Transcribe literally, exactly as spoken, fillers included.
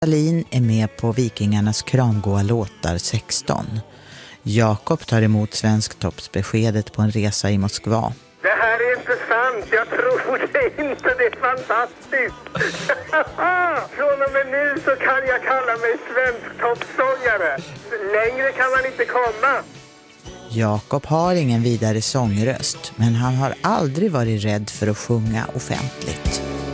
Alin är med på Vikingarnas kramgoa låtar sexton. Jakob tar emot Svensktoppsbeskedet på en resa i Moskva. Det här är inte sant, jag tror det inte, det är fantastiskt. Från och med nu så kan jag kalla mig Svensktoppsångare. Längre kan man inte komma. Jakob har ingen vidare sångröst, men han har aldrig varit rädd för att sjunga offentligt.